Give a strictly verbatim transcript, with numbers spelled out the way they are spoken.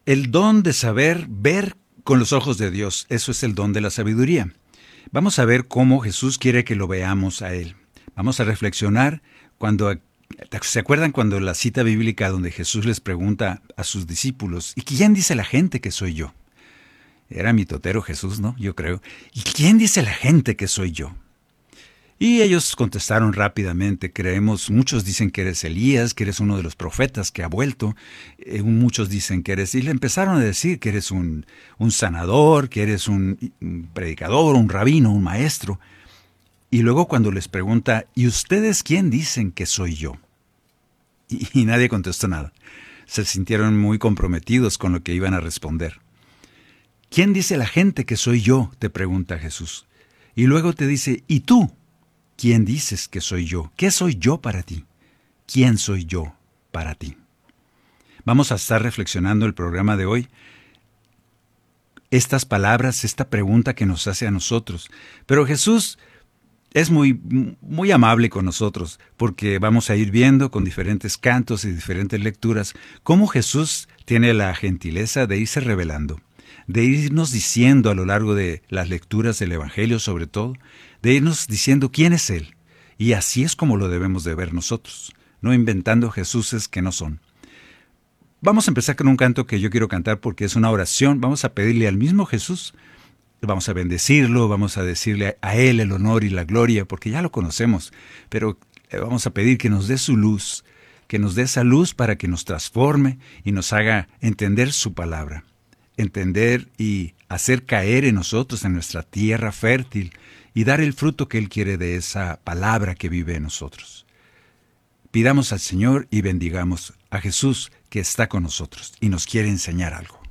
El don de saber ver con los ojos de Dios, eso es el don de la sabiduría. Vamos a ver cómo Jesús quiere que lo veamos a Él. Vamos a reflexionar cuando... ¿Se acuerdan cuando la cita bíblica donde Jesús les pregunta a sus discípulos, ¿y quién dice la gente que soy yo? Era mitotero Jesús, ¿no? Yo creo. ¿Y quién dice la gente que soy yo? Y ellos contestaron rápidamente, creemos, muchos dicen que eres Elías, que eres uno de los profetas que ha vuelto, eh, muchos dicen que eres, y le empezaron a decir que eres un, un sanador, que eres un, un predicador, un rabino, un maestro. Y luego cuando les pregunta, ¿y ustedes quién dicen que soy yo? Y, y nadie contestó nada. Se sintieron muy comprometidos con lo que iban a responder. ¿Quién dice la gente que soy yo?, te pregunta Jesús. Y luego te dice, ¿y tú? ¿Quién dices que soy yo? ¿Qué soy yo para ti? ¿Quién soy yo para ti? Vamos a estar reflexionando el programa de hoy. Estas palabras, esta pregunta que nos hace a nosotros. Pero Jesús es muy, muy amable con nosotros, porque vamos a ir viendo con diferentes cantos y diferentes lecturas cómo Jesús tiene la gentileza de irse revelando, de irnos diciendo a lo largo de las lecturas del Evangelio sobre todo, de irnos diciendo quién es Él. Y así es como lo debemos de ver nosotros, no inventando Jesuses que no son. Vamos a empezar con un canto que yo quiero cantar porque es una oración. Vamos a pedirle al mismo Jesús, vamos a bendecirlo, vamos a decirle a Él el honor y la gloria, porque ya lo conocemos, pero vamos a pedir que nos dé su luz, que nos dé esa luz para que nos transforme y nos haga entender su palabra, entender y hacer caer en nosotros, en nuestra tierra fértil, y dar el fruto que Él quiere de esa palabra que vive en nosotros. Pidamos al Señor y bendigamos a Jesús que está con nosotros y nos quiere enseñar algo.